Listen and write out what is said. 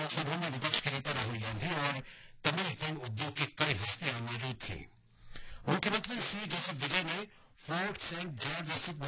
लोकसभा में विपक्ष के नेता राहुल गांधी और तमिल फिल्म उद्योग की कई हस्तियां मौजूद थी। मुख्यमंत्री सी जोसेफ विजय ने फोर्ट सेंट जॉर्ज स्थित